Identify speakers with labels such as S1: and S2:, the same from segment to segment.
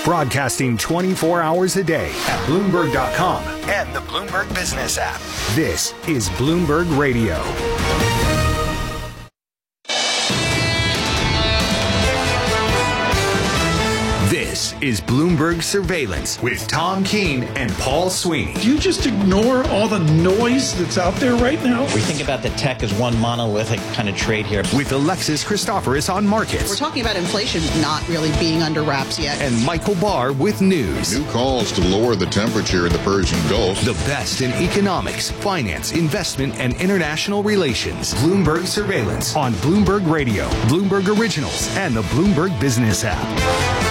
S1: Broadcasting 24 hours a day at Bloomberg.com and the Bloomberg Business app. This is Bloomberg Radio. This is Bloomberg Surveillance with Tom Keene and Paul Sweeney.
S2: Do you just ignore all the noise that's out there right now?
S3: We think about the tech as one monolithic kind of trade here.
S1: With Alexis Christoforous on markets.
S4: We're talking about inflation not really being under wraps yet.
S1: And Michael Barr with news.
S5: New calls to lower the temperature in the Persian Gulf.
S1: The best in economics, finance, investment, and international relations. Bloomberg Surveillance on Bloomberg Radio, Bloomberg Originals, and the Bloomberg Business app.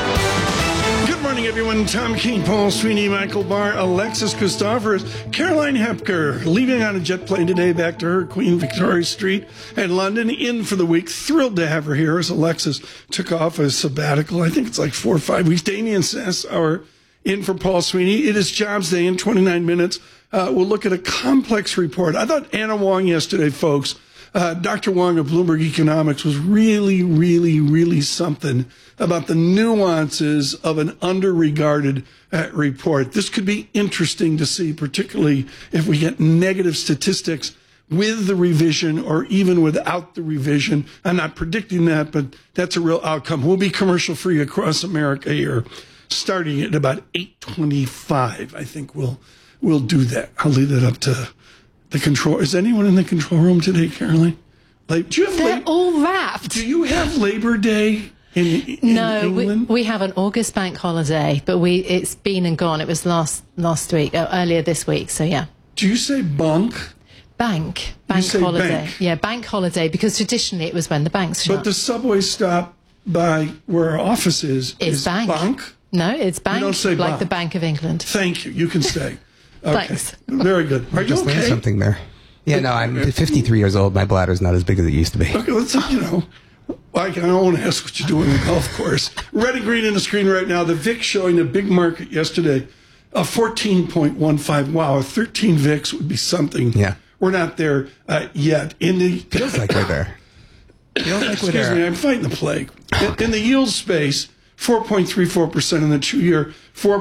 S2: Good morning, everyone. Tom Keene, Paul Sweeney, Michael Barr, Alexis Christoforous, Caroline Hepker, leaving on a jet plane today back to her Queen Victoria Street in London, in for the week. Thrilled to have her here as Alexis took off a sabbatical. I think it's like 4 or 5 weeks. Damian Sassower in for Paul Sweeney. It is Jobs Day in 29 minutes. We'll look at a complex report. I thought Anna Wong yesterday, folks, Dr. Wong of Bloomberg Economics was really something about the nuances of an underregarded report. This could be interesting to see, particularly if we get negative statistics with the revision or even without the revision. I'm not predicting that, but that's a real outcome. We'll be commercial free across America here, starting at about 8:25. I think we'll do that. I'll leave that up to the control. Is anyone in the control room today, Caroline? Like, do you have
S6: They're all wrapped.
S2: Do you have Labor Day in England?
S6: We have an August bank holiday, but it's been and gone. It was last week, earlier this week. So yeah.
S2: Do you say bank?
S6: Bank holiday.
S2: Bank.
S6: Yeah, bank holiday, because traditionally it was when the banks shut.
S2: But the subway stop by where our office is bank.
S6: No, it's bank.
S2: You don't say
S6: like
S2: bank.
S6: the Bank of England.
S2: Thank you. You can stay. Okay.
S6: Thanks.
S2: Very good. Are you
S7: just
S2: okay?
S7: learned something there. Yeah, no, I'm 53 years old. My bladder's not as big as it used to be.
S2: Okay, let's, I don't want to ask what you're doing on the golf course. Red and green in the screen right now. The VIX showing a big market yesterday, a 14.15. Wow, a 13 VIX would be something.
S7: Yeah.
S2: We're not there yet.
S7: Feels like we're there.
S2: Excuse me, I'm fighting the plague. In the yield space, 4.34% in the 2-year,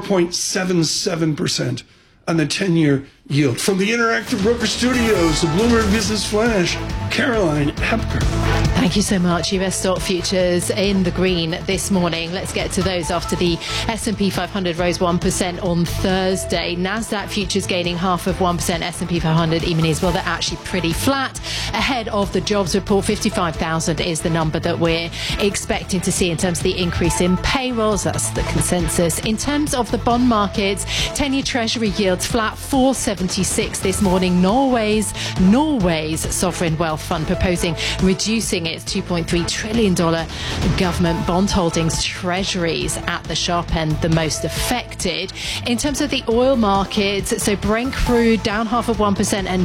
S2: 4.77% on the 10-year yield. From the Interactive Broker Studios, the Bloomberg Business Flash, Caroline Hepker.
S6: Thank you so much. US stock futures in the green this morning. Let's get to those after the S&P 500 rose 1% on Thursday. NASDAQ futures gaining 0.5%. S&P 500 even as well. They're actually pretty flat. Ahead of the jobs report, 55,000 is the number that we're expecting to see in terms of the increase in payrolls. That's the consensus. In terms of the bond markets, 10-year Treasury yields flat, 4.76 this morning. Norway's sovereign wealth fund proposing reducing its $2.3 trillion government bond holdings. Treasuries at the sharp end, the most affected. In terms of the oil markets, so Brent crude down 0.5% at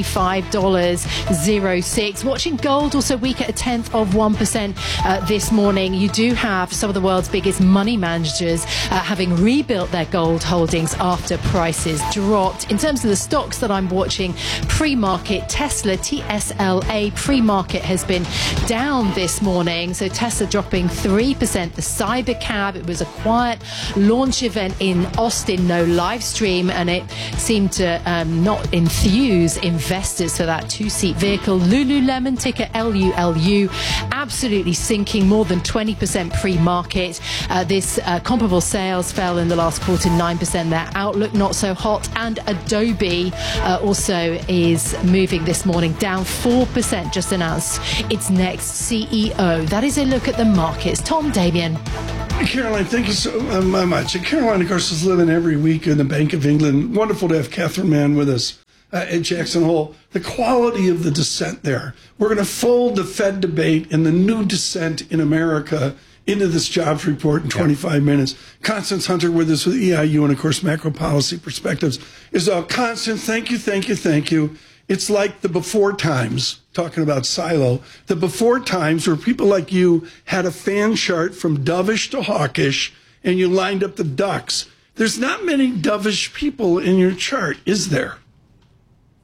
S6: $95.06. Watching gold also weak at 0.1% this morning. You do have some of the world's biggest money managers having rebuilt their gold holdings after prices dropped. In terms of the stocks that I'm watching, pre-market, Tesla, TSLA, pre-market has been down this morning. So Tesla dropping 3%. The Cybercab, it was a quiet launch event in Austin, no live stream, and it seemed to not enthuse investors for that two-seat vehicle. Lululemon, ticker LULU, absolutely sinking, more than 20% pre-market. This comparable sales fell in the last quarter 9%. Their outlook not so hot. And Adobe also is moving this morning, down 4%, just announced its next CEO. That is a look at the markets. Tom, Damien.
S2: Caroline, thank you so much. And Caroline, of course, is living every week in the Bank of England. Wonderful to have Catherine Mann with us at Jackson Hole. The quality of the dissent there. We're going to fold the Fed debate and the new dissent in America into this jobs report in 25 minutes. Constance Hunter with us with EIU and, of course, Macro Policy Perspectives. Constance, thank you. It's like the before times, talking about silo, the before times where people like you had a fan chart from dovish to hawkish and you lined up the ducks. There's not many dovish people in your chart, is there?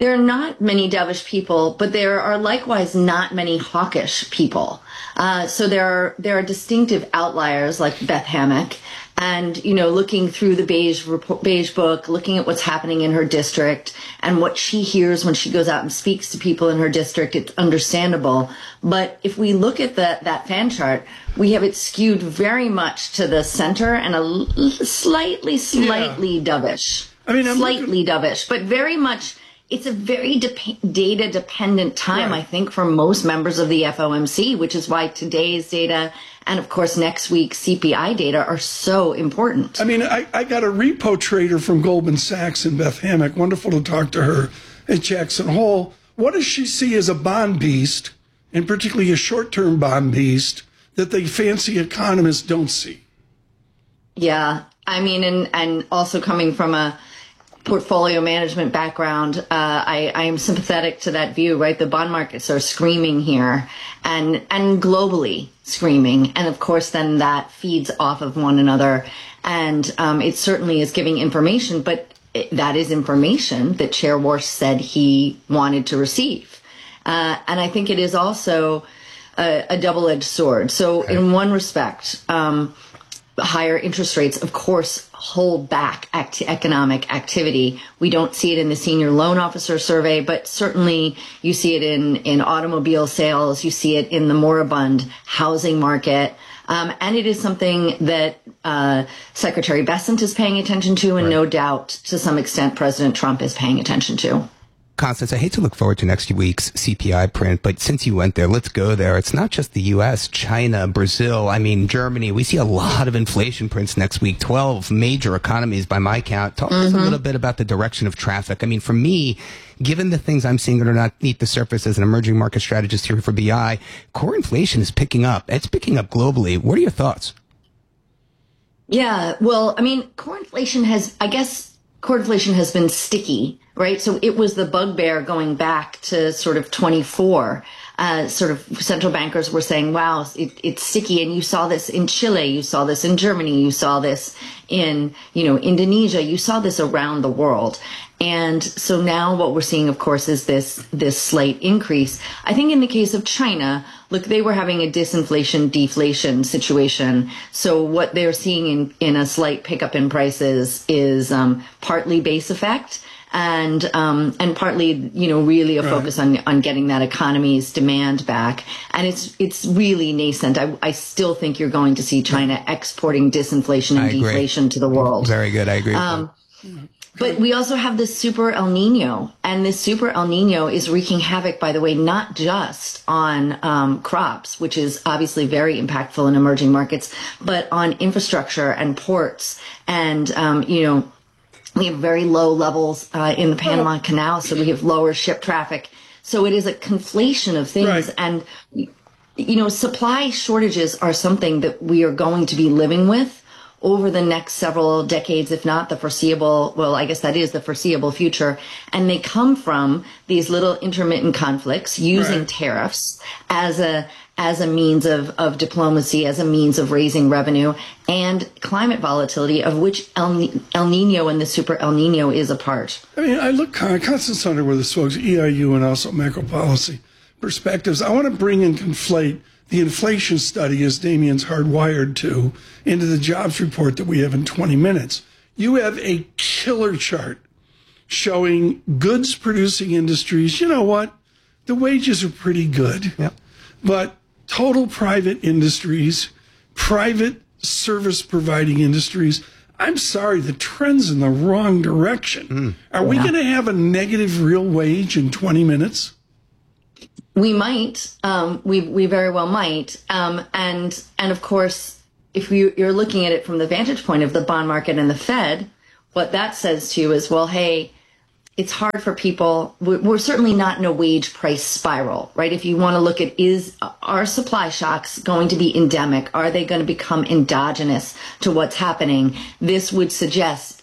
S8: There are not many dovish people, but there are likewise not many hawkish people. So there are distinctive outliers like Beth Hammack. And, looking through the beige book, looking at what's happening in her district and what she hears when she goes out and speaks to people in her district, it's understandable. But if we look at that fan chart, we have it skewed very much to the center and slightly dovish. Slightly dovish, but very much. It's a very data-dependent time, I think, for most members of the FOMC, which is why today's data and, of course, next week's CPI data are so important.
S2: I got a repo trader from Goldman Sachs in Beth Hammack. Wonderful to talk to her at Jackson Hole. What does she see as a bond beast, and particularly a short-term bond beast, that the fancy economists don't see?
S8: Yeah, and also coming from a portfolio management background, I am sympathetic to that view, right? The bond markets are screaming here and globally screaming. And of course, then that feeds off of one another. And it certainly is giving information, but that is information that Chair Warsh said he wanted to receive. And I think it is also a double-edged sword. So in one respect, higher interest rates, of course, hold back economic activity. We don't see it in the senior loan officer survey, but certainly you see it in automobile sales. You see it in the moribund housing market. And it is something that Secretary Bessent is paying attention to, and no doubt, to some extent, President Trump is paying attention to.
S7: Constance, I hate to look forward to next week's CPI print, but since you went there, let's go there. It's not just the U.S., China, Brazil, Germany. We see a lot of inflation prints next week, 12 major economies by my count. Talk to us a little bit about the direction of traffic. For me, given the things I'm seeing that are not beneath the surface as an emerging market strategist here for BI, core inflation is picking up. It's picking up globally. What are your thoughts?
S8: Yeah, well, core inflation has been sticky, right? So it was the bugbear going back to sort of 24. Sort of central bankers were saying, wow, it's sticky. And you saw this in Chile. You saw this in Germany. You saw this in, Indonesia. You saw this around the world. And so now what we're seeing, of course, is this slight increase. I think in the case of China, look, they were having a disinflation, deflation situation. So what they're seeing in a slight pickup in prices is partly base effect and partly, really a focus on getting that economy's demand back. And it's really nascent. I still think you're going to see China exporting disinflation and deflation to the world.
S7: Very good. I agree.
S8: But we also have this super El Nino, and this super El Nino is wreaking havoc, by the way, not just on crops, which is obviously very impactful in emerging markets, but on infrastructure and ports. And, we have very low levels in the Panama Canal, so we have lower ship traffic. So it is a conflation of things. Right. And, supply shortages are something that we are going to be living with over the next several decades, if not the foreseeable, well, I guess that is the foreseeable future. And they come from these little intermittent conflicts using tariffs as a means of diplomacy, as a means of raising revenue, and climate volatility, of which El Nino and the super El Nino is a part.
S2: I look, Constance Underwood, the folks at EIU and also macro policy perspectives. I want to bring and conflate the inflation study, as Damien's hardwired to, into the jobs report that we have in 20 minutes. You have a killer chart showing goods producing industries. You know what? The wages are pretty good. Yep. But total private industries, private service providing industries, I'm sorry, the trend's in the wrong direction. Are we going to have a negative real wage in 20 minutes?
S8: We might. We very well might. And of course, if you're looking at it from the vantage point of the bond market and the Fed, what that says to you is, well, hey, it's hard for people. We're certainly not in a wage price spiral, right? If you want to look at, are supply shocks going to be endemic? Are they going to become endogenous to what's happening? This would suggest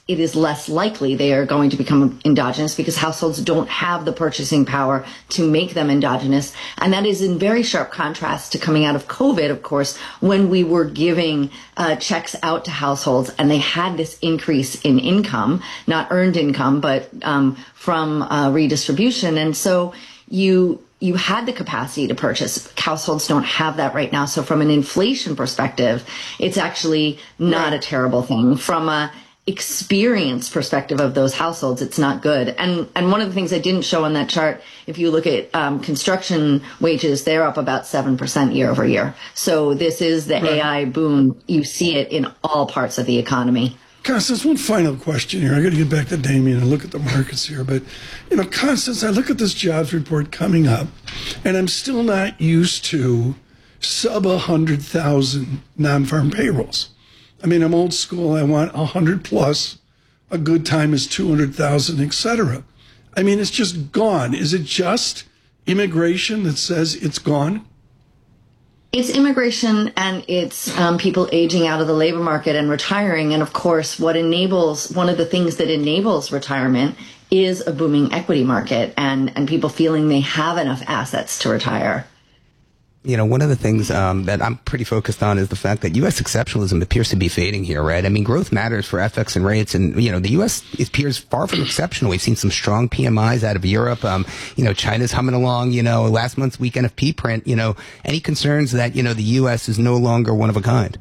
S8: it is less likely they are going to become endogenous because households don't have the purchasing power to make them endogenous. And that is in very sharp contrast to coming out of COVID, of course, when we were giving checks out to households and they had this increase in income, not earned income, but from redistribution. And so you had the capacity to purchase. Households don't have that right now. So from an inflation perspective, it's actually not a terrible thing. From a experience perspective of those households, it's not good. And one of the things I didn't show on that chart, if you look at construction wages, they're up about 7% year over year. So this is the AI boom. You see it in all parts of the economy.
S2: Constance, one final question here. I got to get back to Damien and look at the markets here. But, Constance, I look at this jobs report coming up, and I'm still not used to sub 100,000 non-farm payrolls. I mean, I'm old school. I want 100 plus. A good time is 200,000, et cetera. I mean, it's just gone. Is it just immigration that says it's gone?
S8: It's immigration and it's people aging out of the labor market and retiring. And of course, one of the things that enables retirement is a booming equity market and people feeling they have enough assets to retire.
S7: One of the things that I'm pretty focused on is the fact that U.S. exceptionalism appears to be fading here, right? I mean, growth matters for FX and rates, and, the U.S. appears far from exceptional. We've seen some strong PMIs out of Europe. China's humming along, last month's week NFP print, any concerns that, the U.S. is no longer one of a kind?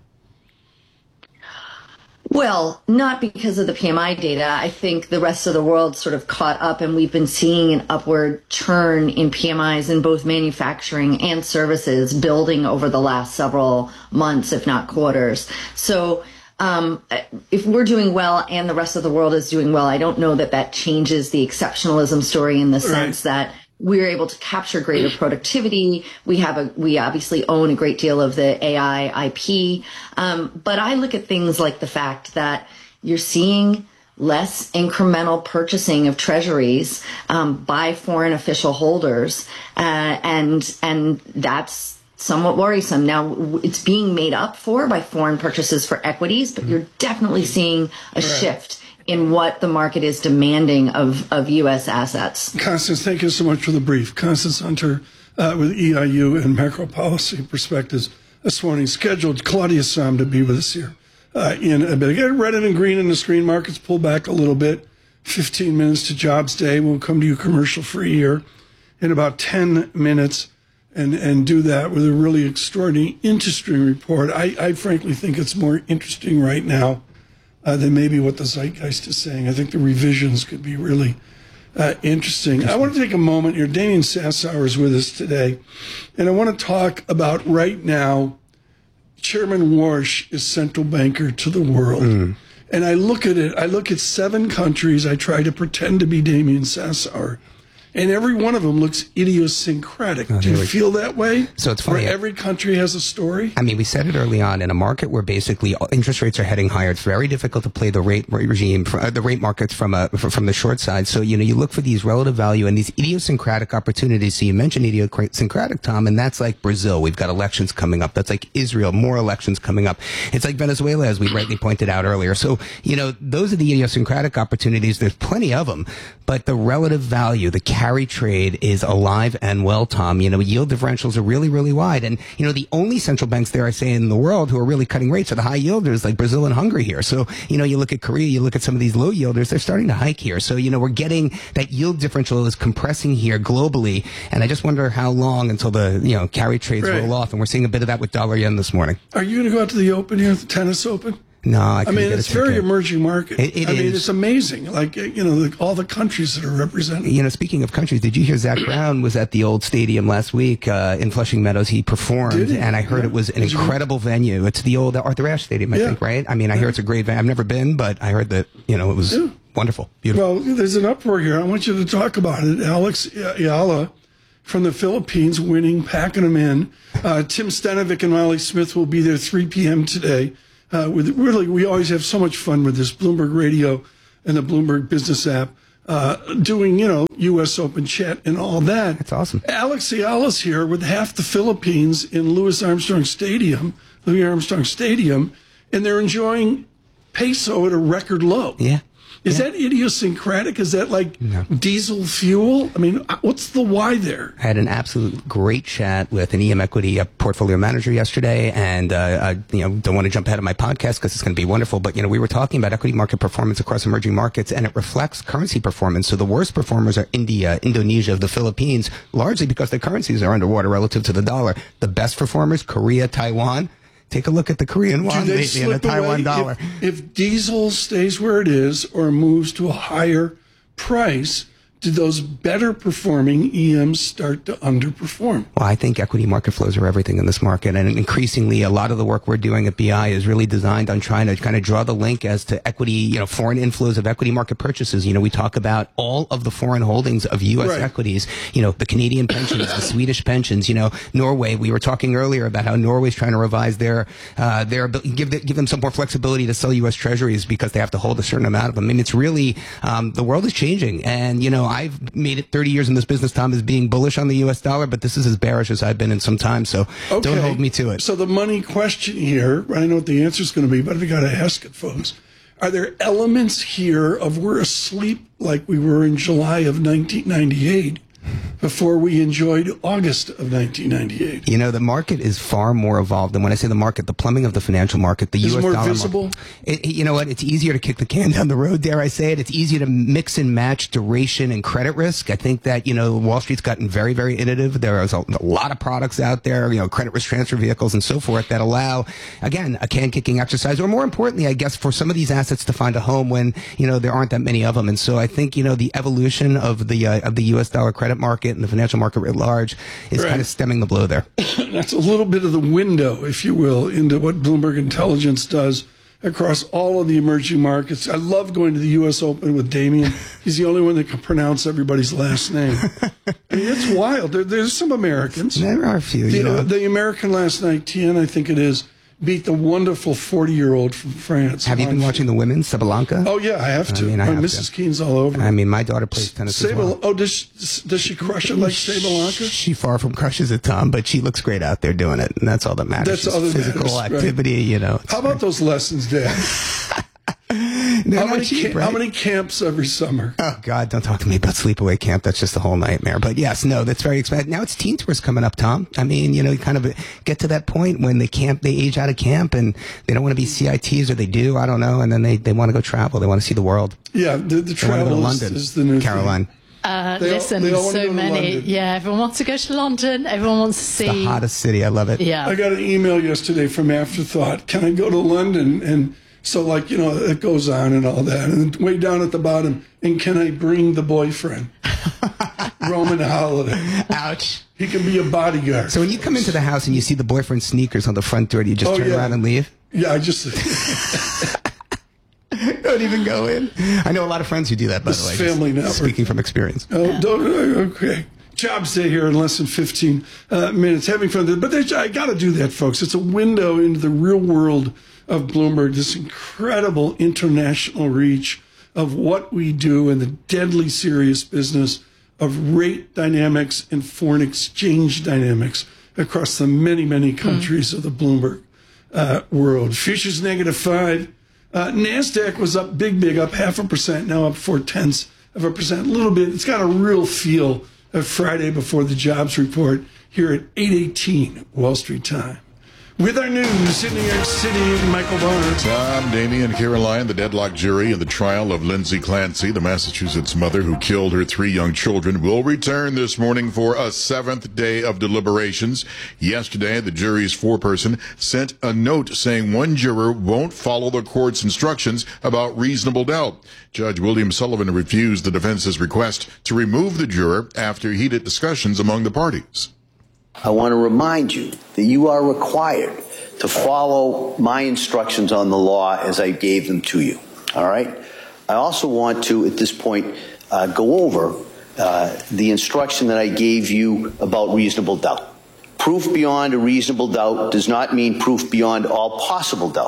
S8: Well, not because of the PMI data. I think the rest of the world sort of caught up, and we've been seeing an upward turn in PMIs in both manufacturing and services building over the last several months, if not quarters. So if we're doing well and the rest of the world is doing well, I don't know that changes the exceptionalism story in the sense that we're able to capture greater productivity. We obviously own a great deal of the AI IP. But I look at things like the fact that you're seeing less incremental purchasing of treasuries by foreign official holders. And that's somewhat worrisome. Now, it's being made up for by foreign purchases for equities, but you're definitely seeing a shift in what the market is demanding of U.S. assets.
S2: Constance, thank you so much for the brief. Constance Hunter with EIU and Macro Policy Perspectives this morning. Scheduled Claudia Sahm to be with us here in a bit. Again, red and green in the screen. Markets pull back a little bit. 15 minutes to jobs day. We'll come to you commercial free here in about 10 minutes and do that with a really extraordinary industry report. I frankly think it's more interesting right now than maybe what the zeitgeist is saying. I think the revisions could be really interesting. I want to take a moment here. Damien Sassower is with us today, and I want to talk about right now, Chairman Warsh is central banker to the world. And I look at it, I look at 7 countries, I try to pretend to be Damien Sassower, and every one of them looks idiosyncratic. Do you feel that way? So it's funny. Where every country has a story?
S7: I mean, we said it early on, in a market where basically interest rates are heading higher, it's very difficult to play the rate regime, the rate markets from the short side. So, you look for these relative value and these idiosyncratic opportunities. So you mentioned idiosyncratic, Tom, and that's like Brazil. We've got elections coming up. That's like Israel, more elections coming up. It's like Venezuela, as we rightly pointed out earlier. So, those are the idiosyncratic opportunities. There's plenty of them, but the relative value, the carry trade is alive and well, Tom. Yield differentials are really, really wide. And, the only central banks there, I say, in the world who are really cutting rates are the high yielders like Brazil and Hungary here. So, you look at Korea, you look at some of these low yielders, they're starting to hike here. So, we're getting that yield differential is compressing here globally. And I just wonder how long until the, carry trades roll off. And we're seing a bit of that with dollar yen this morning.
S2: Are you going to go out to the Open here, the tennis Open?
S7: No, I mean,
S2: it's very emerging market.
S7: It is.
S2: It's amazing. Like, all the countries that are represented.
S7: Speaking of countries, did you hear Zach Brown was at the old stadium last week in Flushing Meadows? He performed, and I heard it was an incredible venue. It's the old Arthur Ashe Stadium, I think, right? I mean, I hear it's a great venue. I've never been, but I heard that, it was wonderful, beautiful.
S2: Well, there's an uproar here. I want you to talk about it. Alex Ayala from the Philippines winning, packing them in. Tim Stenovic and Molly Smith will be there 3 p.m. today. We always have so much fun with this Bloomberg Radio and the Bloomberg Business app, doing, U.S. Open chat and all that.
S7: That's awesome.
S2: Alex Ayala's here with half the Philippines in Louis Armstrong Stadium, and they're enjoying peso at a record low.
S7: Yeah.
S2: Is that idiosyncratic? Is that like diesel fuel? I mean, what's the why there?
S7: I had an absolute great chat with an EM Equity portfolio manager yesterday, and I don't want to jump ahead of my podcast because it's going to be wonderful, but we were talking about equity market performance across emerging markets, and it reflects currency performance. So the worst performers are India, Indonesia, the Philippines, largely because their currencies are underwater relative to the dollar. The best performers, Korea, Taiwan. Take a look at the Korean won lately and the Taiwan dollar.
S2: If diesel stays where it is or moves to a higher price, do those better performing EMs start to underperform?
S7: Well, I think equity market flows are everything in this market. And increasingly, a lot of the work we're doing at BI is really designed on trying to kind of draw the link as to equity, foreign inflows of equity market purchases. We talk about all of the foreign holdings of U.S. equities, the Canadian pensions, the Swedish pensions, Norway. We were talking earlier about how Norway's trying to revise their ability, give them some more flexibility to sell U.S. treasuries because they have to hold a certain amount of them. I mean, it's really, the world is changing. And, I've made it 30 years in this business, Tom, as being bullish on the U.S. dollar, but this is as bearish as I've been in some time, so don't hold me to it.
S2: So the money question here, I know what the answer is going to be, but we got to ask it, folks. Are there elements here of we're asleep like we were in July of 1998 before we enjoyed August of 1998?
S7: The market is far more evolved. And when I say the market, the plumbing of the financial market, the U.S.
S2: more
S7: dollar
S2: visible?
S7: You know what? It's easier to kick the can down the road, dare I say it. It's easier to mix and match duration and credit risk. I think that, Wall Street's gotten very, very innovative. There is a lot of products out there, credit risk transfer vehicles and so forth that allow, again, a can-kicking exercise, or more importantly, I guess, for some of these assets to find a home when, there aren't that many of them. And so I think, the evolution of the U.S. dollar credit market and the financial market at large is kind of stemming the blow there.
S2: That's a little bit of the window, if you will, into what Bloomberg Intelligence does across all of the emerging markets. I love going to the U.S. Open with Damien. He's the only one that can pronounce everybody's last name. I mean, it's wild. There's some Americans.
S7: There are a few.
S2: The American last night, Tien, I think it is, beat the wonderful 40-year-old from France.
S7: Have you been watching the women, Sabalenka?
S2: Oh, yeah, I have to. Mrs. Keen's all over.
S7: I mean, my daughter plays tennis as well.
S2: Oh, does she crush it like Sabalenka?
S7: She far from crushes it, Tom, but she looks great out there doing it, and that's all that matters.
S2: That's all that
S7: physical
S2: matters,
S7: activity,
S2: How about those lessons, Dad? How many camps every summer?
S7: Oh, God, don't talk to me about sleepaway camp. That's just a whole nightmare. But yes, no, that's very expensive. Now it's teen tours coming up, Tom. I mean, you kind of get to that point when they age out of camp and they don't want to be CITs, or they do, I don't know, and then they want to go travel. They want to see the world.
S2: Yeah, the travel is the new
S7: Caroline.
S6: Listen, so many. Yeah, everyone wants to go to London. Everyone wants to see.
S7: It's the hottest city. I love it.
S6: Yeah.
S2: I got an email yesterday from Afterthought. Can I go to London? And so, it goes on and all that. And then way down at the bottom, and can I bring the boyfriend? Roman Holiday.
S7: Ouch.
S2: He can be a bodyguard.
S7: So when you come into the house and you see the boyfriend's sneakers on the front door, do you just turn around and leave?
S2: Yeah, I just...
S7: Don't even go in. I know a lot of friends who do that, by the way.
S2: Family network.
S7: Speaking from experience.
S2: Okay. Jobs Day here in less than 15 minutes. Having fun. But I got to do that, folks. It's a window into the real world of Bloomberg, this incredible international reach of what we do in the deadly serious business of rate dynamics and foreign exchange dynamics across the many, many countries of the Bloomberg world. Futures -5. NASDAQ was up big, up 0.5%, now up 0.4%, a little bit. It's got a real feel of Friday before the jobs report here at 8:18 Wall Street time. With our news in New York City, Michael Barr.
S5: Tom, Damien, Caroline, the deadlock jury in the trial of Lindsay Clancy, the Massachusetts mother who killed her 3 young children, will return this morning for a 7th day of deliberations. Yesterday, the jury's foreperson sent a note saying one juror won't follow the court's instructions about reasonable doubt. Judge William Sullivan refused the defense's request to remove the juror after heated discussions among the parties.
S9: I want to remind you that you are required to follow my instructions on the law as I gave them to you. All right? I also want to, at this point, go over the instruction that I gave you about reasonable doubt. Proof beyond a reasonable doubt does not mean proof beyond all possible doubt.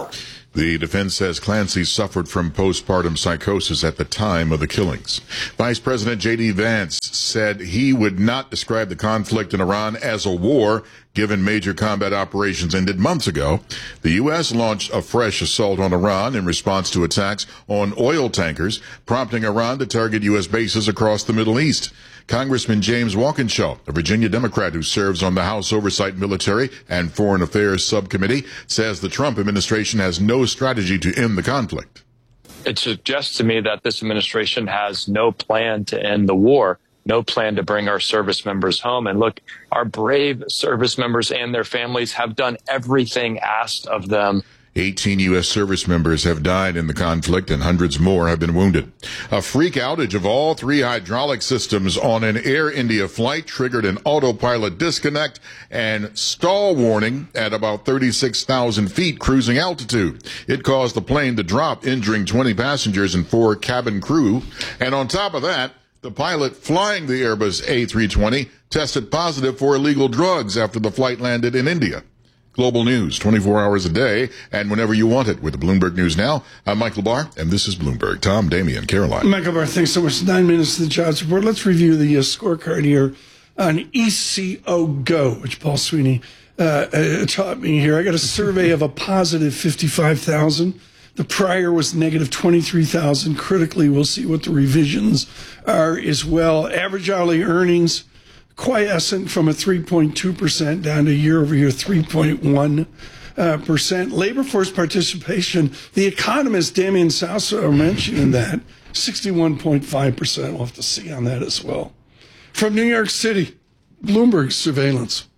S5: The defense says Clancy suffered from postpartum psychosis at the time of the killings. Vice President J.D. Vance said he would not describe the conflict in Iran as a war, given major combat operations ended months ago. The U.S. launched a fresh assault on Iran in response to attacks on oil tankers, prompting Iran to target U.S. bases across the Middle East. Congressman James Walkinshaw, a Virginia Democrat who serves on the House Oversight, Military, and Foreign Affairs Subcommittee, says the Trump administration has no strategy to end the conflict.
S10: It suggests to me that this administration has no plan to end the war, no plan to bring our service members home. And look, our brave service members and their families have done everything asked of them.
S5: 18 U.S. service members have died in the conflict and hundreds more have been wounded. A freak outage of all 3 hydraulic systems on an Air India flight triggered an autopilot disconnect and stall warning at about 36,000 feet cruising altitude. It caused the plane to drop, injuring 20 passengers and 4 cabin crew. And on top of that, the pilot flying the Airbus A320 tested positive for illegal drugs after the flight landed in India. Global news, 24 hours a day, and whenever you want it with the Bloomberg News Now. I'm Michael Barr, and this is Bloomberg. Tom, Damian, Caroline.
S2: Michael Barr, thanks so much. 9 minutes to the jobs report. Let's review the scorecard here on ECO Go, which Paul Sweeney taught me here. I got a survey of a positive 55,000. The prior was negative 23,000. Critically, we'll see what the revisions are as well. Average hourly earnings quiescent from a 3.2% down to year-over-year 3.1%. Labor force participation, the economist Damian Sousa mentioned that, 61.5%. We'll have to see on that as well. From New York City, Bloomberg surveillance.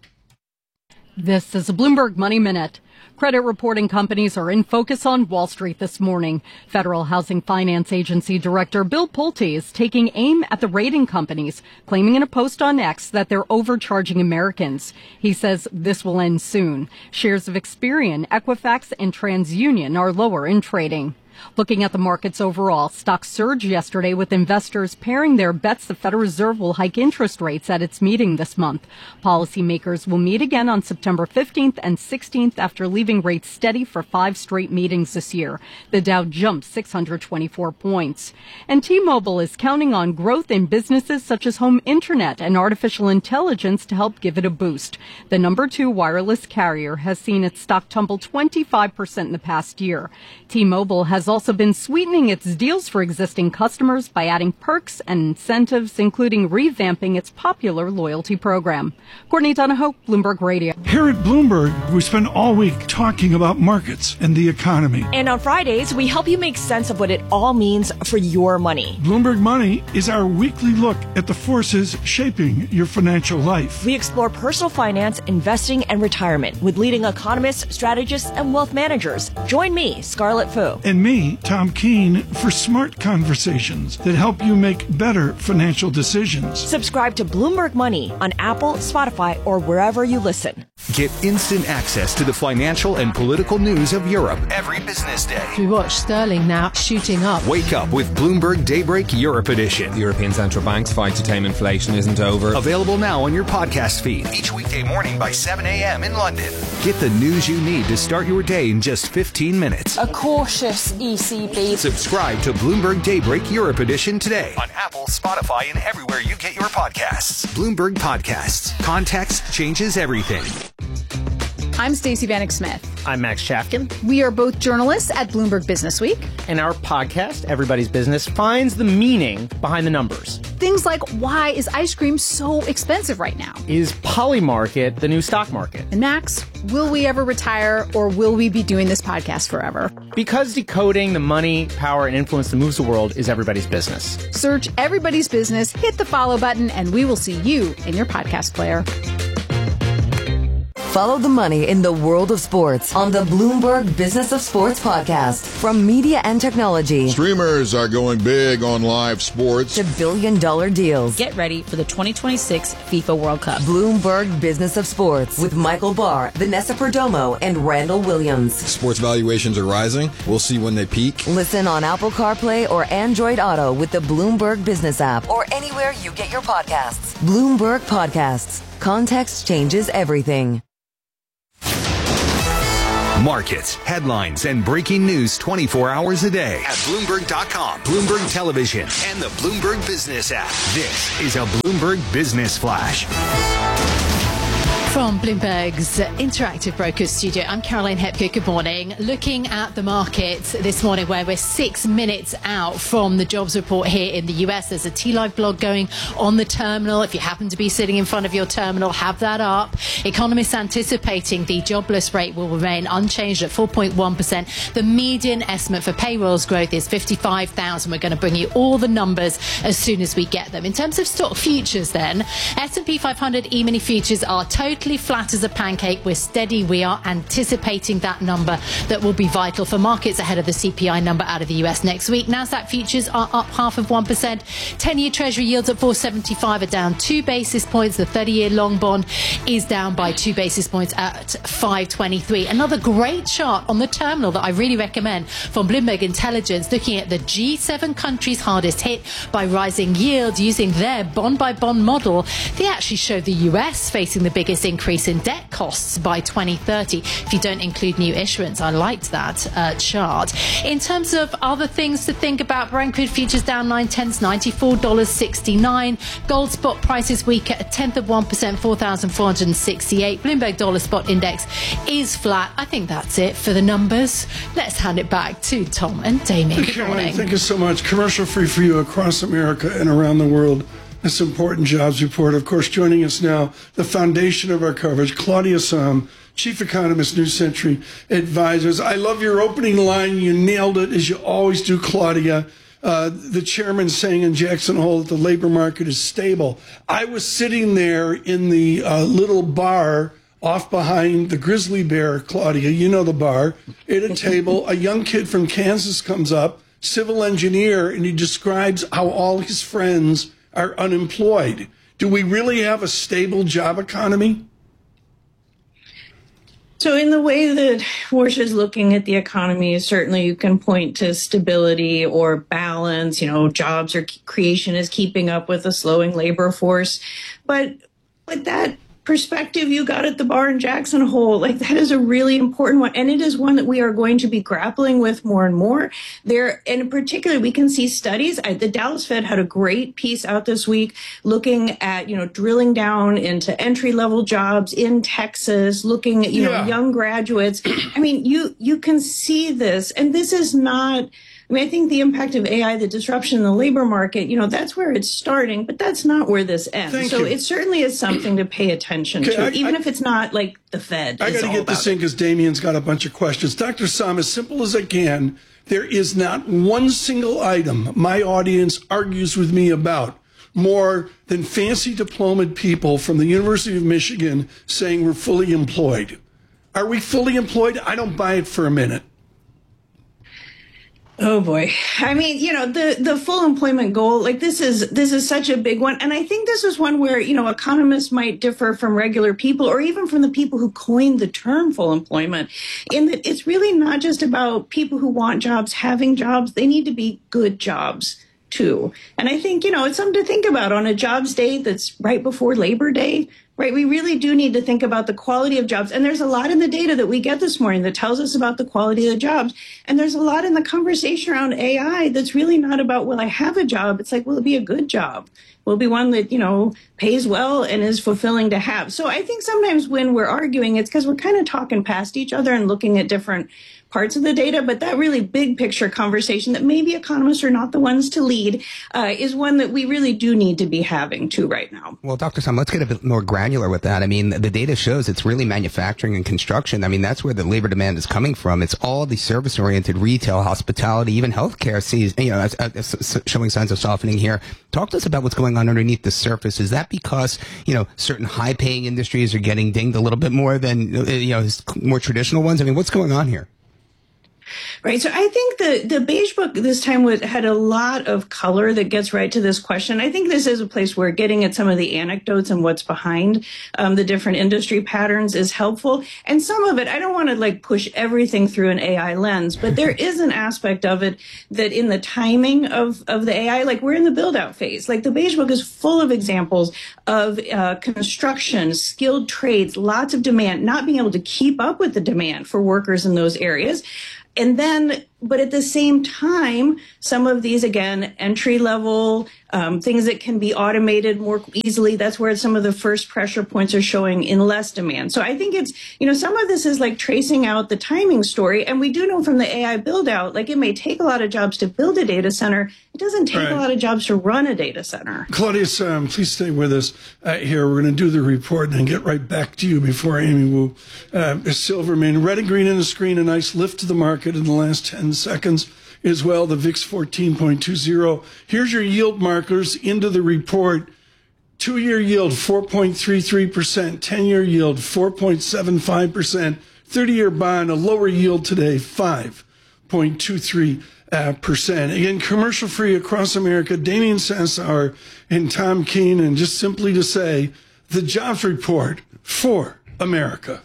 S11: This is a Bloomberg Money Minute. Credit reporting companies are in focus on Wall Street this morning. Federal Housing Finance Agency Director Bill Pulte is taking aim at the rating companies, claiming in a post on X that they're overcharging Americans. He says this will end soon. Shares of Experian, Equifax, and TransUnion are lower in trading. Looking at the markets overall, stocks surged yesterday with investors pairing their bets the Federal Reserve will hike interest rates at its meeting this month. Policymakers will meet again on September 15th and 16th after leaving rates steady for 5 straight meetings this year. The Dow jumped 624 points. And T-Mobile is counting on growth in businesses such as home internet and artificial intelligence to help give it a boost. The number 2 wireless carrier has seen its stock tumble 25% in the past year. T-Mobile has also been sweetening its deals for existing customers by adding perks and incentives, including revamping its popular loyalty program. Courtney Donahoe, Bloomberg Radio.
S2: Here at Bloomberg, we spend all week talking about markets and the economy.
S12: And on Fridays, we help you make sense of what it all means for your money.
S2: Bloomberg Money is our weekly look at the forces shaping your financial life.
S12: We explore personal finance, investing, and retirement with leading economists, strategists, and wealth managers. Join me, Scarlett Fu.
S2: And me, Tom Keene, for smart conversations that help you make better financial decisions.
S12: Subscribe to Bloomberg Money on Apple, Spotify, or wherever you listen.
S1: Get instant access to the financial and political news of Europe every business day.
S6: We watch sterling now shooting up.
S1: Wake up with Bloomberg Daybreak Europe Edition.
S13: The European Central Bank's fight to tame inflation isn't over.
S1: Available now on your podcast feed each weekday morning by 7 a.m. in London. Get the news you need to start your day in just 15 minutes.
S14: A cautious ECB.
S1: Subscribe to Bloomberg Daybreak Europe Edition today on Apple, Spotify, and everywhere you get your podcasts. Bloomberg Podcasts. Context changes everything.
S15: I'm Stacey Vanek Smith.
S16: I'm Max Chafkin.
S15: We are both journalists at Bloomberg Business Week.
S16: And our podcast, Everybody's Business, finds the meaning behind the numbers.
S15: Things like, why is ice cream so expensive right now?
S16: Is Polymarket the new stock market?
S15: And Max, will we ever retire, or will we be doing this podcast forever?
S16: Because decoding the money, power, and influence that moves the world is everybody's business.
S15: Search Everybody's Business, hit the follow button, and we will see you in your podcast player.
S17: Follow the money in the world of sports on the Bloomberg Business of Sports podcast. From media and technology.
S5: Streamers are going big on live sports.
S17: To billion-dollar deals.
S18: Get ready for the 2026 FIFA World Cup.
S17: Bloomberg Business of Sports with Michael Barr, Vanessa Perdomo, and Randall Williams.
S19: Sports valuations are rising. We'll see when they peak.
S17: Listen on Apple CarPlay or Android Auto with the Bloomberg Business app or anywhere you get your podcasts. Bloomberg Podcasts. Context changes everything.
S1: Markets, headlines, and breaking news 24 hours a day at Bloomberg.com, Bloomberg Television, and the Bloomberg Business app. This is a Bloomberg Business Flash.
S6: From Bloomberg's Interactive Brokers Studio, I'm Caroline Hepker. Good morning. Looking at the markets this morning, where we're 6 minutes out from the jobs report here in the US. There's a T-Live blog going on the terminal. If you happen to be sitting in front of your terminal, have that up. Economists anticipating the jobless rate will remain unchanged at 4.1%. The median estimate for payrolls growth is 55,000. We're going to bring you all the numbers as soon as we get them. In terms of stock futures then, S&P 500 E-mini futures are totally flat as a pancake. We're steady. We are anticipating that number that will be vital for markets ahead of the CPI number out of the US next week. Nasdaq futures are up 0.5%. 10-year Treasury yields at 4.75 are down 2 basis points. The 30-year long bond is down by 2 basis points at 5.23. Another great chart on the terminal that I really recommend from Bloomberg Intelligence, looking at the G7 countries hardest hit by rising yields using their bond-by-bond model. They actually show the US facing the biggest increase in debt costs by 2030 if you don't include new issuance. I liked that chart. In terms of other things to think about, Brent crude futures down 9/10, $94.69. Gold spot prices weak at 1/10%, 4,468. Bloomberg dollar spot index is flat. I think that's it for the numbers. Let's hand it back to Tom and Damien. Good morning.
S2: Thank you so much. Commercial free for you across America and around the world. This important jobs report. Of course, joining us now, the foundation of our coverage, Claudia Sahm, Chief Economist, New Century Advisors. I love your opening line. You nailed it, as you always do, Claudia. The chairman saying in Jackson Hole that the labor market is stable. I was sitting there in the little bar off behind the Grizzly Bear, Claudia, you know the bar, at a table. A young kid from Kansas comes up, civil engineer, and he describes how all his friends are unemployed. Do we really have a stable job economy?
S20: So in the way that Warsh is looking at the economy, certainly you can point to stability or balance, jobs or creation is keeping up with a slowing labor force. But with that perspective you got at the bar in Jackson Hole, that is a really important one. And it is one that we are going to be grappling with more and more. There, and in particular, we can see studies. The Dallas Fed had a great piece out this week looking at, drilling down into entry-level jobs in Texas, looking at, young graduates. I mean, you can see this. And this is not... I think the impact of AI, the disruption in the labor market, that's where it's starting, but that's not where this ends. So it certainly is something to pay attention to, even if it's not like the Fed.
S2: I got to get this in because Damien's got a bunch of questions. Dr. Sahm, as simple as I can, there is not one single item my audience argues with me about more than fancy diplomaed people from the University of Michigan saying we're fully employed. Are we fully employed? I don't buy it for a minute.
S20: Oh boy. I mean, the full employment goal, this is such a big one. And I think this is one where, economists might differ from regular people or even from the people who coined the term full employment, in that it's really not just about people who want jobs having jobs. They need to be good jobs too. And I think, it's something to think about on a jobs day that's right before Labor Day. Right, we really do need to think about the quality of jobs. And there's a lot in the data that we get this morning that tells us about the quality of the jobs. And there's a lot in the conversation around AI that's really not about, will I have a job? It's like, will it be a good job? Will it be one that, pays well and is fulfilling to have? So I think sometimes when we're arguing, it's because we're kind of talking past each other and looking at different parts of the data, but that really big picture conversation that maybe economists are not the ones to lead is one that we really do need to be having too right now.
S7: Well, Dr. Sahm, let's get a bit more granular with that. I mean, the data shows it's really manufacturing and construction. I mean, that's where the labor demand is coming from. It's all the service-oriented retail, hospitality, even healthcare sees, showing signs of softening here. Talk to us about what's going on underneath the surface. Is that because, certain high-paying industries are getting dinged a little bit more than, more traditional ones? I mean, what's going on here?
S20: Right. So I think the Beige Book this time had a lot of color that gets right to this question. I think this is a place where getting at some of the anecdotes and what's behind the different industry patterns is helpful. And some of it, I don't want to like push everything through an AI lens, but there is an aspect of it that in the timing of the AI, like we're in the build out phase. Like the Beige Book is full of examples of construction, skilled trades, lots of demand, not being able to keep up with the demand for workers in those areas. And then, but at the same time, some of these, again, entry level, things that can be automated more easily. That's where some of the first pressure points are showing in less demand. So I think it's, some of this is like tracing out the timing story. And we do know from the AI build out, like it may take a lot of jobs to build a data center. It doesn't take a lot of jobs to run a data center.
S2: Claudius, please stay with us here. We're going to do the report and then get right back to you before Amy Wu. Silverman, red and green in the screen, a nice lift to the market in the last 10 seconds as well. The VIX 14.20. Here's your yield markers into the report. 2-year yield 4.33%, 10-year yield 4.75%, 30-year bond a lower yield today 5.23%. Again, commercial free across America. Damian Sassower and Tom Keene, and just simply to say, the jobs report for America.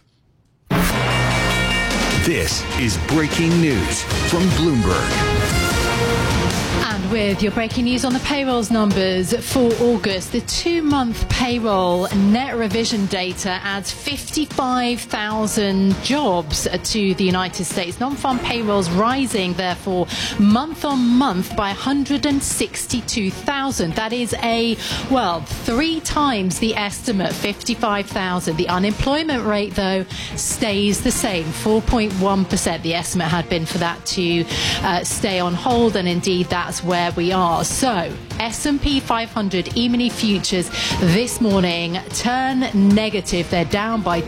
S1: This is breaking news from Bloomberg.
S6: And with your breaking news on the payrolls numbers for August, the 2-month payroll net revision data adds 55,000 jobs to the United States. Non-farm payrolls rising, therefore, month on month by 162,000. That is 3 times the estimate, 55,000. The unemployment rate, though, stays the same, 4.1%. The estimate had been for that to stay on hold, and indeed that's where we are. So S&P 500 E-mini futures this morning turn negative. They're down by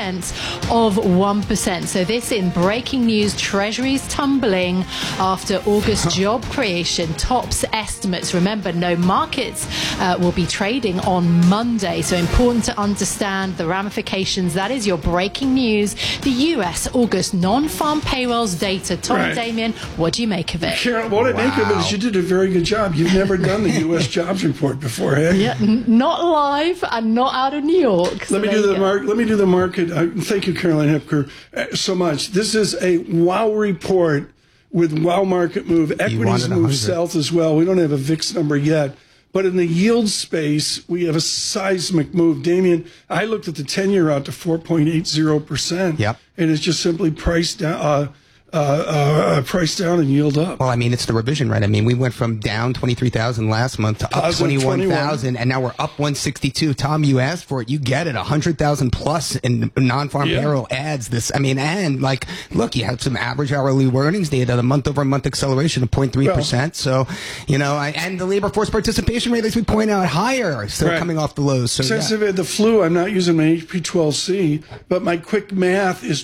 S6: 0.2%. So this in breaking news. Treasuries tumbling after August job creation tops estimates. Remember, no markets will be trading on Monday. So important to understand the ramifications. That is your breaking news. The U.S. August non-farm payrolls data. Tom, Damien, what do you make of it?
S2: Carol, what I make of it is you did a very good job. You've never done the U.S. jobs report before, have you?
S6: Yeah, not live and not out of New York.
S2: So let me do the market. Thank you, Caroline Hepker, so much. This is a wow report with wow market move. Equities move south as well. We don't have a VIX number yet. But in the yield space, we have a seismic move. Damien, I looked at the 10-year out to 4.80%.
S7: Yep.
S2: And it's just simply priced down. Price down and yield up.
S7: Well, I mean, it's the revision, right? I mean, we went from down 23,000 last month to up 21,000, and now we're up 162. Tom, you asked for it. You get it. 100,000 plus in non-farm payroll adds this. I mean, and like, look, you have some average hourly earnings data, the month-over-month acceleration of 0.3%. So, and the labor force participation rate, as we point out, higher, still coming off the lows. So,
S2: since I've had the flu, I'm not using my HP12C, but my quick math is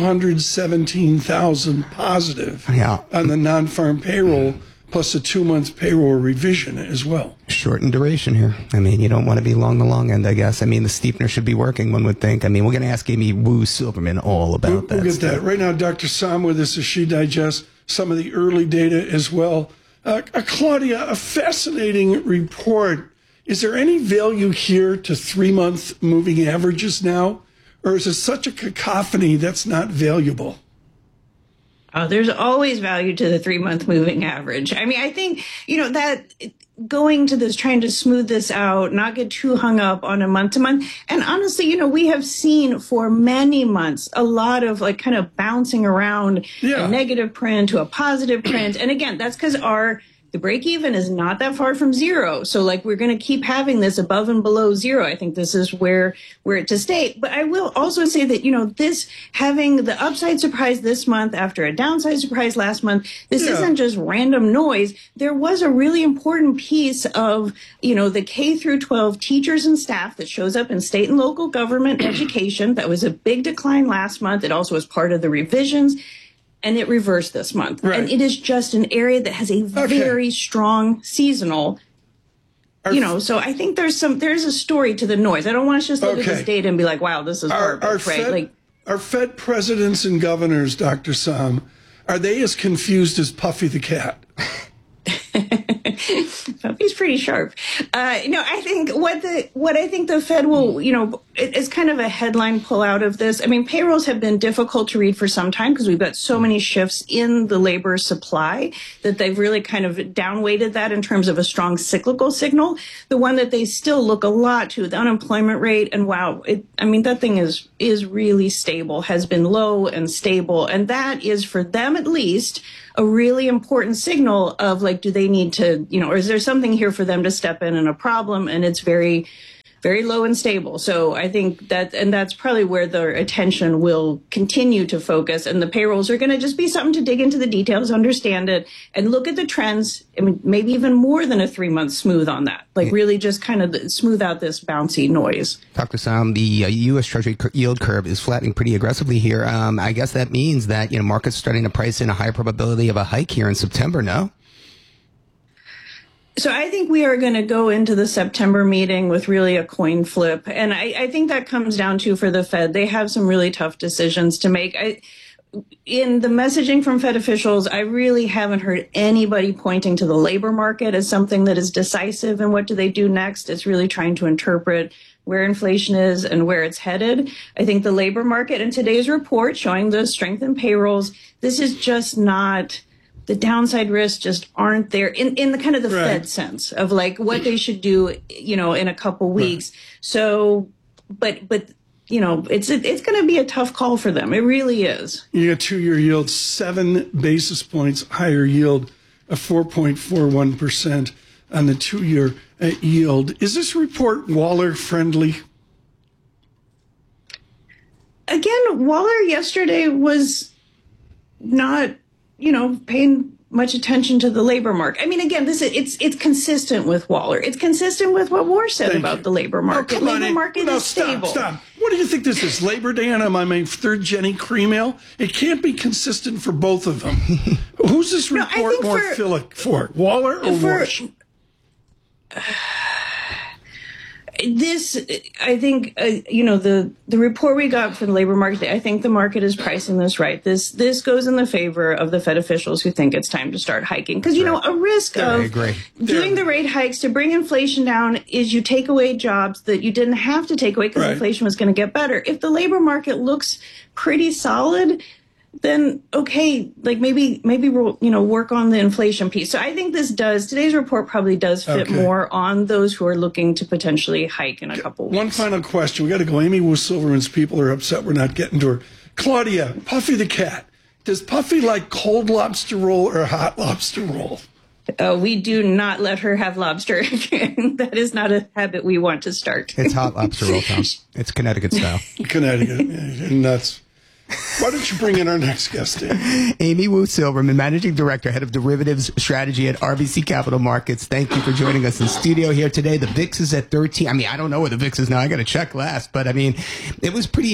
S2: 217,000 positive on the non-farm payroll, plus a 2-month payroll revision as well.
S7: Shortened duration here. I mean, you don't want to be long the long end, I guess. I mean, the steepener should be working, one would think. I mean, we're going to ask Amy Wu Silverman all about that.
S2: We'll get that. Right now, Dr. Sam with us as she digests some of the early data as well. Claudia, a fascinating report. Is there any value here to 3-month moving averages now? Or is it such a cacophony that's not valuable?
S20: Oh, there's always value to the 3-month moving average. I mean, I think, that going to this, trying to smooth this out, not get too hung up on a month to month. And honestly, we have seen for many months a lot of like kind of bouncing around a negative print to a positive print. And again, that's because the break even is not that far from zero. So like we're going to keep having this above and below zero. I think this is where we're to stay. But I will also say that, this having the upside surprise this month after a downside surprise last month, this isn't just random noise. There was a really important piece of, the K through 12 teachers and staff that shows up in state and local government education. That was a big decline last month. It also was part of the revisions. And it reversed this month. Right. And it is just an area that has a very strong seasonal, so I think there's a story to the noise. I don't want to just look at this data and be like, wow, this is garbage, right?
S2: Our Fed presidents and governors, Dr. Sam, Are they as confused as Puffy the cat?
S20: Puffy's pretty sharp. I think what I think the Fed will, is kind of a headline pull out of this. I mean, payrolls have been difficult to read for some time because we've got so many shifts in the labor supply that they've really kind of downweighted that in terms of a strong cyclical signal. The one that they still look a lot to, the unemployment rate, and that thing is really stable, has been low and stable, and that is, for them at least, a really important signal of, like, do they need to, or is there something here for them to step in and a problem? And it's very, very low and stable. So I think that's probably where their attention will continue to focus. And the payrolls are going to just be something to dig into the details, understand it, and look at the trends. I mean, maybe even more than a 3-month smooth on that. Like, really just kind of smooth out this bouncy noise.
S7: Dr. Sam, the U.S. Treasury yield curve is flattening pretty aggressively here. I guess that means that, markets starting to price in a higher probability of a hike here in September, no?
S20: So I think we are going to go into the September meeting with really a coin flip. And I think that comes down to, for the Fed, they have some really tough decisions to make. In the messaging from Fed officials, I really haven't heard anybody pointing to the labor market as something that is decisive. And what do they do next? It's really trying to interpret where inflation is and where it's headed. I think the labor market in today's report showing the strength in payrolls, this is just not... The downside risks just aren't there in the kind of the Fed sense of, like, what they should do, in a couple weeks. Right. So, but it's going to be a tough call for them. It really is. You got 2-year yield, 7 basis points higher yield, a 4.41% on the 2-year yield. Is this report Waller friendly? Again, Waller yesterday was not, paying much attention to the labor market. I mean, again, it's consistent with Waller. It's consistent with what Moore said about the labor market. Labor market is stable. Stop. What do you think this is? Labor Day and I'm on my third Jenny cream ale? It can't be consistent for both of them. Who's this report more for? Waller or Warsh? This, I think, the report we got from the labor market, I think the market is pricing this right. This goes in the favor of the Fed officials who think it's time to start hiking. Because, a risk of doing the rate hikes to bring inflation down is you take away jobs that you didn't have to take away because inflation was going to get better. If the labor market looks pretty solid, then okay, like maybe we'll, work on the inflation piece. So I think today's report probably does fit more on those who are looking to potentially hike in a couple weeks. One final question. We got to go. Amy Wu Silverman's people are upset we're not getting to her. Claudia, Puffy the cat. Does Puffy like cold lobster roll or hot lobster roll? We do not let her have lobster. That is not a habit we want to start.
S7: It's hot lobster roll, Tom. It's Connecticut style.
S2: Connecticut. Nuts. Why don't you bring in our next guest, Dave?
S7: Amy Wu Silverman, Managing Director, Head of Derivatives Strategy at RBC Capital Markets. Thank you for joining us in studio here today. The VIX is at 13. I mean, I don't know where the VIX is now. I got to check last. But, I mean, it was pretty,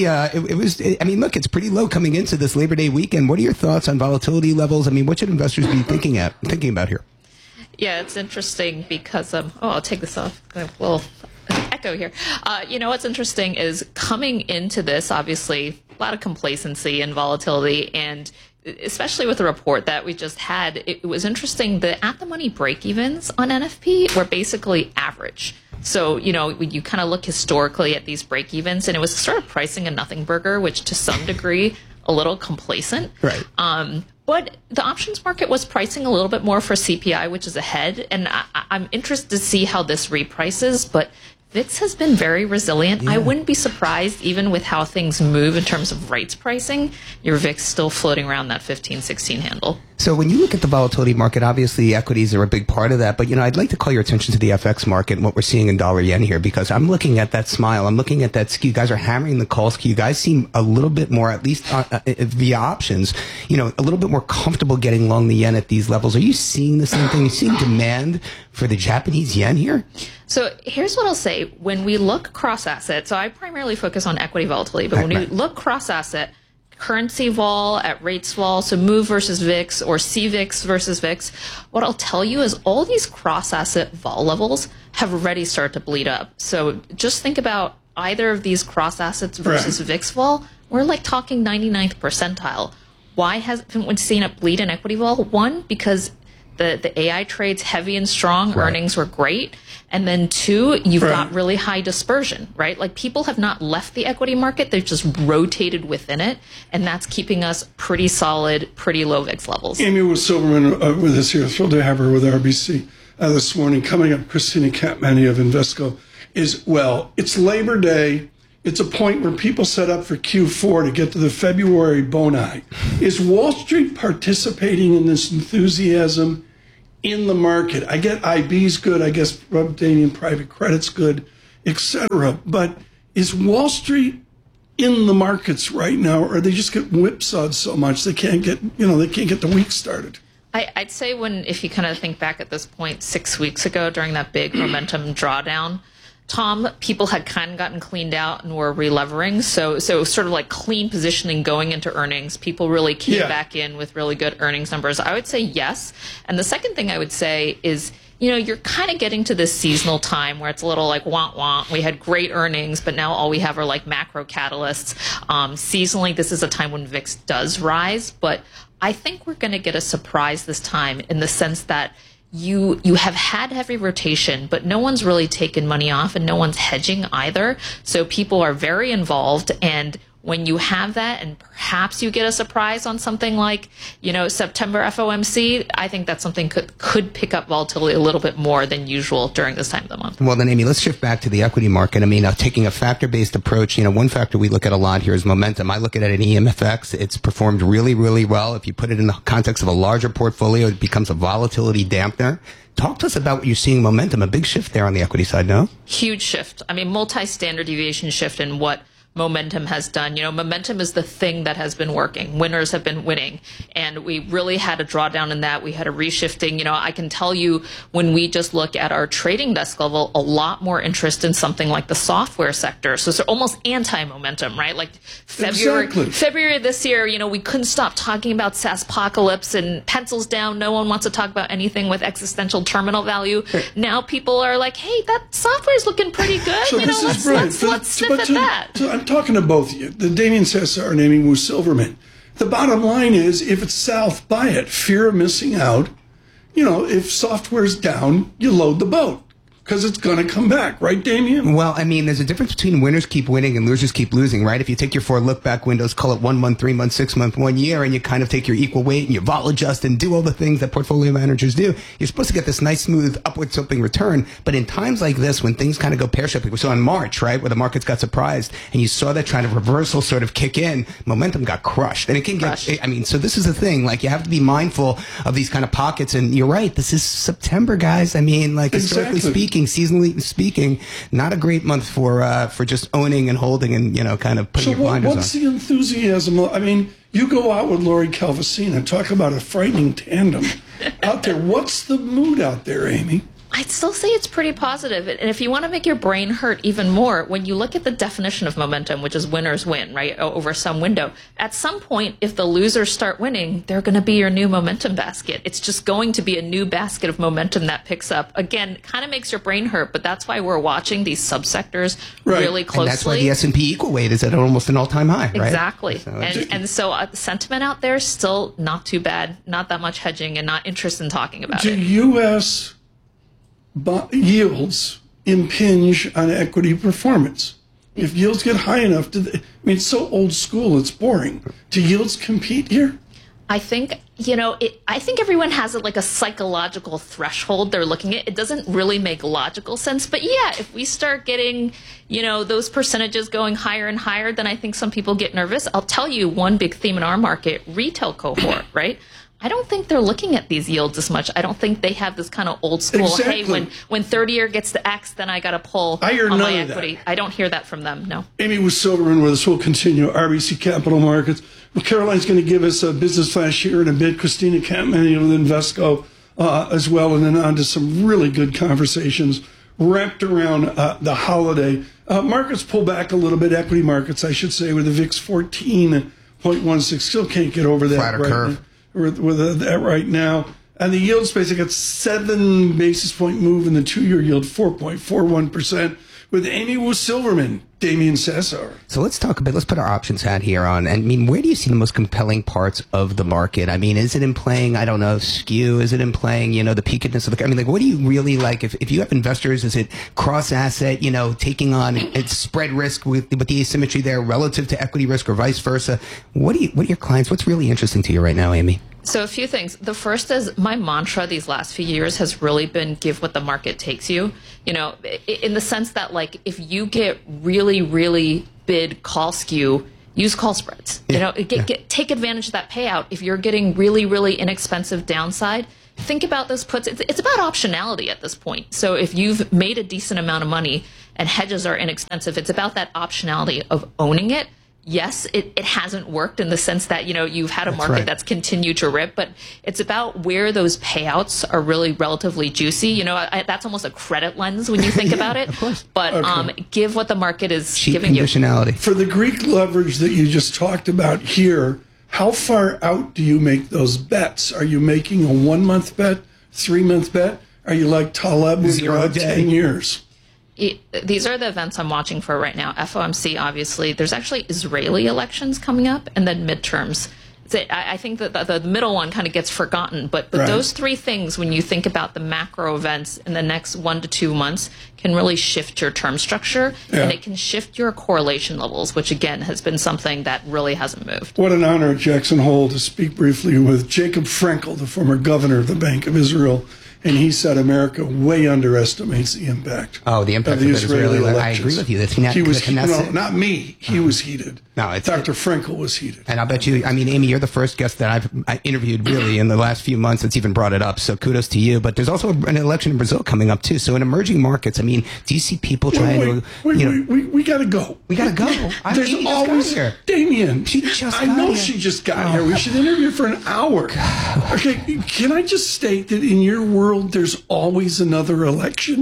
S7: look, it's pretty low coming into this Labor Day weekend. What are your thoughts on volatility levels? I mean, what should investors be thinking about here?
S21: Yeah, it's interesting because, I'll take this off. Well, echo here. What's interesting is coming into this, obviously, a lot of complacency and volatility, and especially with the report that we just had, it was interesting that at-the-money break-evens on NFP were basically average. So, you kind of look historically at these break-evens, and it was sort of pricing a nothing burger, which to some degree, a little complacent.
S7: Right.
S21: But the options market was pricing a little bit more for CPI, which is ahead, and I'm interested to see how this reprices, but VIX has been very resilient. Yeah. I wouldn't be surprised, even with how things move in terms of rates pricing, your VIX still floating around that 15, 16 handle.
S7: So when you look at the volatility market, obviously equities are a big part of that. But, I'd like to call your attention to the FX market and what we're seeing in dollar yen here, because I'm looking at that smile. I'm looking at that skew. You guys are hammering the call skew. You guys seem a little bit more, at least via options, a little bit more comfortable getting long the yen at these levels. Are you seeing the same thing? Are you seeing demand for the Japanese yen here?
S21: So here's what I'll say. When we look cross-asset, so I primarily focus on equity volatility, but when we look cross-asset, currency vol at rates vol, so move versus VIX or CVIX versus VIX, what I'll tell you is all these cross-asset vol levels have already started to bleed up. So just think about either of these cross-assets versus VIX vol, we're like talking 99th percentile. Why hasn't we seen it bleed in equity vol? One, because the AI trades heavy and strong, earnings were great. And then two, you've got really high dispersion, right? Like people have not left the equity market, they've just rotated within it. And that's keeping us pretty solid, pretty low VIX levels.
S2: Amy was Silverman with us here. Thrilled to have her with RBC this morning. Coming up, Christina Capmany of Invesco it's Labor Day. It's a point where people set up for Q4 to get to the February bonai. Is Wall Street participating in this enthusiasm in the market? I get IB's good, I guess Damian private credit's good, etc. But is Wall Street in the markets right now, or they just get whipsawed so much they can't get the week started?
S21: I'd say if you kind of think back at this point 6 weeks ago during that big momentum drawdown, Tom, people had kind of gotten cleaned out and were relevering. So sort of like clean positioning going into earnings. People really came back in with really good earnings numbers. I would say yes. And the second thing I would say is, you're kind of getting to this seasonal time where it's a little like want. We had great earnings, but now all we have are like macro catalysts. Seasonally, this is a time when VIX does rise, but I think we're going to get a surprise this time in the sense that you have had heavy rotation, but no one's really taken money off and no one's hedging either. So people are very involved. And when you have that and perhaps you get a surprise on something like, September FOMC, I think that's something could pick up volatility a little bit more than usual during this time of the month.
S7: Well, then, Amy, let's shift back to the equity market. I mean, taking a factor-based approach, one factor we look at a lot here is momentum. I look at it in EMFX. It's performed really, really well. If you put it in the context of a larger portfolio, it becomes a volatility dampener. Talk to us about what you're seeing momentum, a big shift there on the equity side, no?
S21: Huge shift. I mean, multi-standard deviation shift in what momentum has done. Momentum is the thing that has been working. Winners have been winning. And we really had a drawdown in that. We had a reshifting. I can tell you when we just look at our trading desk level, a lot more interest in something like the software sector. So it's almost anti-momentum, right? Like February this year, we couldn't stop talking about SaaSpocalypse and pencils down. No one wants to talk about anything with existential terminal value. Now people are like, hey, that software's looking pretty good.
S2: So
S21: let's sniff at that.
S2: So I'm talking to both of you, the Damian Cesar and Amy Wu Silverman. The bottom line is, if it's south, buy it. Fear of missing out. If software's down, you load the boat because it's going to come back, right, Damian?
S7: Well, I mean, there's a difference between winners keep winning and losers keep losing, right? If you take your 4 look-back windows, call it 1 month, 3 months, 6 month, 1 year, and you kind of take your equal weight and you vol adjust and do all the things that portfolio managers do, you're supposed to get this nice, smooth, upward sloping return. But in times like this, when things kind of go pear-shaped, like we saw in March, right, where the markets got surprised, and you saw that kind of reversal sort of kick in, momentum got crushed. And it can get, so this is the thing, like, you have to be mindful of these kind of pockets. And you're right, this is September, guys. I mean, like, historically speaking, seasonally speaking, not a great month for just owning and holding and kind of putting your blinders on.
S2: What's the enthusiasm? I mean, you go out with Lori Calvasina, talk about a frightening tandem out there. What's the mood out there, Amy?
S21: I'd still say it's pretty positive. And if you want to make your brain hurt even more, when you look at the definition of momentum, which is winners win, right, over some window, at some point, if the losers start winning, they're going to be your new momentum basket. It's just going to be a new basket of momentum that picks up. Again, kind of makes your brain hurt, but that's why we're watching these subsectors really closely.
S7: And that's why the S&P equal weight is at almost an all-time high, right?
S21: Exactly. So the sentiment out there is still not too bad, not that much hedging, and not interested in talking about it.
S2: Do U.S. yields impinge on equity performance? If yields get high enough, it's so old school, it's boring. Do yields compete here?
S21: I think, I think everyone has like a psychological threshold they're looking at. It doesn't really make logical sense. But yeah, if we start getting, those percentages going higher and higher, then I think some people get nervous. I'll tell you one big theme in our market, retail cohort, right? I don't think they're looking at these yields as much. I don't think they have this kind of old school, hey, when 30-year gets to X, then I got to pull on my equity. I don't hear that from them, no.
S2: Amy Wu Silverman with us. We'll continue. RBC Capital Markets. Well, Caroline's going to give us a business flash here in a bit. Christina Capmany with Invesco as well, and then on to some really good conversations wrapped around the holiday. Markets pull back a little bit, equity markets, I should say, with the VIX 14.16. Still can't get over that.
S7: Flatter curve.
S2: With that right now. And the yield space, I got 7 basis point move in the 2-year yield, 4.41%. with Amy Wu Silverman, Damian Sassower.
S7: So let's talk a bit. Let's put our options hat here on. And I mean, where do you see the most compelling parts of the market? I mean, is it in playing, I don't know, skew? Is it in playing, the peakedness of the, I mean, like, what do you really like? If you have investors, is it cross asset, taking on its spread risk with the asymmetry there relative to equity risk or vice versa? What are your clients, what's really interesting to you right now, Amy?
S21: So a few things. The first is my mantra these last few years has really been give what the market takes you. In the sense that, like, if you get really, really bid call skew, use call spreads. Take advantage of that payout. If you're getting really, really inexpensive downside, think about those puts. It's about optionality at this point. So if you've made a decent amount of money and hedges are inexpensive, it's about that optionality of owning it. Yes, it hasn't worked in the sense that, you've had a market that's continued to rip, but it's about where those payouts are really relatively juicy. That's almost a credit lens when you think about it.
S7: Of course.
S21: But give what the market is
S7: cheap
S21: giving
S7: conditionality.
S21: you.
S2: For the Greek leverage that you just talked about here, how far out do you make those bets? Are you making a 1-month bet, 3-month bet? Are you like Taleb with 10 years?
S21: These are the events I'm watching for right now. FOMC, obviously. There's actually Israeli elections coming up, and then midterms. I think that the middle one kind of gets forgotten, but those three things, when you think about the macro events in the next 1 to 2 months, can really shift your term structure, and it can shift your correlation levels, which again has been something that really hasn't moved.
S2: What an honor at Jackson Hole to speak briefly with Jacob Frenkel, the former governor of the Bank of Israel. And he said America way underestimates the impact.
S7: Oh, the impact of the Israeli elections. I agree with you.
S2: He was not me. He was heated.
S7: No,
S2: Dr. Frenkel was heated.
S7: And I'll bet you, I mean, Amy, you're the first guest that I interviewed really in the last few months that's even brought it up. So kudos to you. But there's also an election in Brazil coming up too. So in emerging markets, I mean, do you see people trying to?
S2: We got to go.
S7: We got to go.
S2: There's always Damien.
S7: She just.
S2: I know she just got here. We should interview for an hour. Okay, can I just state that in your world there's always another election?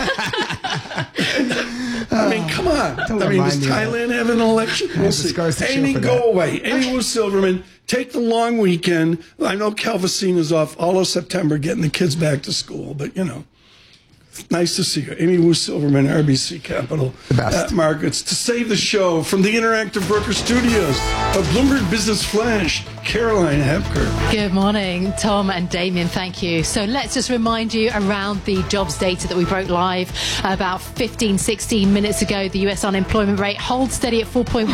S2: I mean, come on. Does Thailand have an election? We'll see. Amy, go away. Amy Wu Silverman, take the long weekend. I know Calvacine is off all of September getting the kids back to school, but nice to see you. Amy Wu Silverman, RBC Capital Markets. To save the show from the Interactive Broker Studios of Bloomberg Business Flash, Caroline Hepker.
S6: Good morning, Tom and Damien. Thank you. So let's just remind you around the jobs data that we broke live about 16 minutes ago. The U.S. unemployment rate holds steady at 4.1%,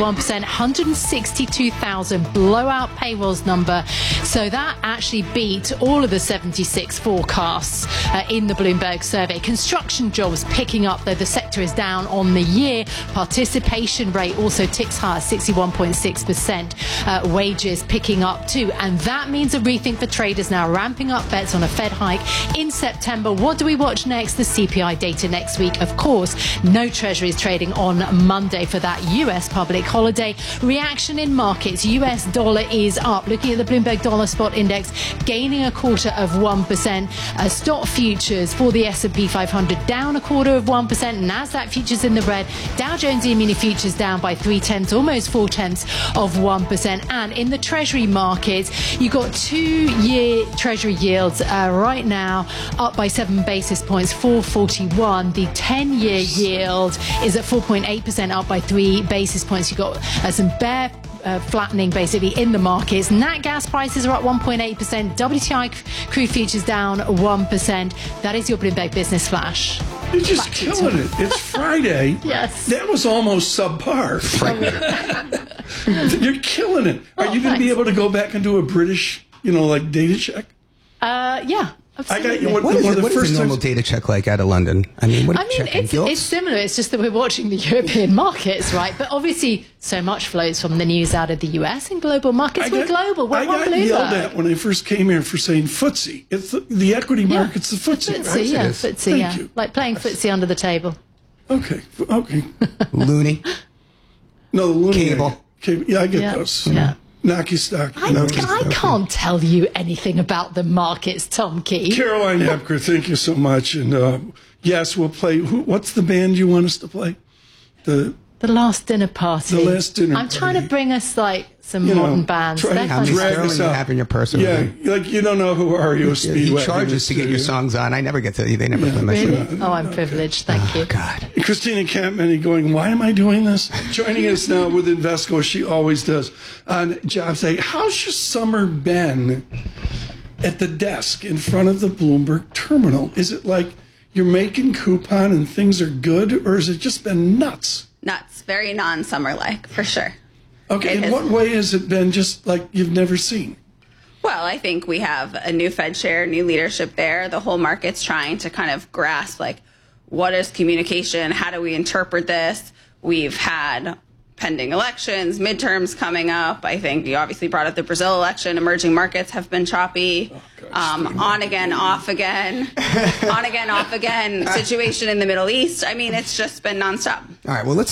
S6: 162,000 blowout payrolls number. So that actually beat all of the 76 forecasts in the Bloomberg survey. Construction jobs picking up, though the sector is down on the year. Participation rate also ticks higher, 61.6%. Wages picking up too. And that means a rethink for traders now, ramping up bets on a Fed hike in September. What do we watch next? The CPI data next week. Of course, no treasuries trading on Monday for that US public holiday. Reaction in markets. US dollar is up. Looking at the Bloomberg Dollar Spot Index, gaining 0.25%. Stock futures for the S&P 500 down 0.25%. NASDAQ futures in the red. Dow Jones E-mini futures down by 0.3, almost 0.4%. And in the Treasury market, you've got 2-year Treasury yields right now up by 7 basis points, 4.41. The 10-year yield is at 4.8%, up by 3 basis points. You've got some bear flattening basically in the markets. Nat gas prices are up 1.8%. WTI crude futures down 1%. That is your Bloomberg Business Flash.
S2: You're just killing it. It's Friday.
S6: Yes.
S2: That was almost subpar. You're killing it. Are you going to be able to go back and do a British, like data check?
S6: Yeah. Absolutely.
S2: I got you.
S7: What is a normal data check like out of London? I mean,
S6: it's similar. It's just that we're watching the European markets, right? But obviously, so much flows from the news out of the US and global markets. We're global. We're
S2: I got yelled at when I first came here for saying footsie. It's the equity market's the footsie, right?
S6: Yeah, footsie.
S2: Thank you.
S6: Like playing footsie under the table.
S2: Okay.
S7: Looney.
S2: No, the Looney.
S7: Cable.
S2: Yeah, I get those.
S6: Yeah.
S2: Knocky stock.
S6: I can't tell you anything about the markets, Tom Key.
S2: Caroline Hepker, thank you so much. And yes, we'll play. What's the band you want us to play?
S6: The Last Dinner Party.
S2: The Last Dinner
S6: I'm trying to bring us like some
S2: You know,
S6: modern bands.
S2: try
S6: They're
S2: to
S7: How many
S2: drag
S7: sterling
S2: us
S7: you
S2: up.
S7: have in your purse? over
S2: Yeah,
S7: there?
S2: like you don't know who REO
S7: He
S2: Speedwagon
S7: charges to get your songs on. I never get to. They never play my
S6: Really?
S7: shit.
S6: Oh, I'm privileged. Thank you.
S7: God.
S2: Christina Campman going, why am I doing this? Joining us now with Invesco, as she always does, on Jobs Day. How's your summer been at the desk in front of the Bloomberg terminal? Is it like you're making coupon and things are good, or has it just been nuts?
S3: Nuts. Very non-summer-like, for sure.
S2: Okay, in what way has it been just like you've never seen?
S3: Well, I think we have a new Fed chair, new leadership there. The whole market's trying to kind of grasp, like, what is communication? How do we interpret this? We've had pending elections, midterms coming up. I think you obviously brought up the Brazil election. Emerging markets have been choppy. On again, off again. On again, off again. Situation in the Middle East. I mean, it's just been nonstop.
S7: All right, well, let's